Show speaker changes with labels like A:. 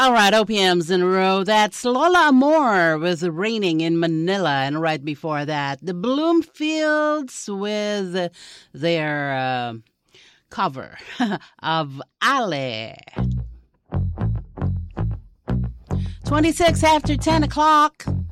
A: All right, OPMs in a row. That's Lola Amor with Raining in Manila. And right before that, the Bloomfields with their cover of Ale. 26 after 10 o'clock.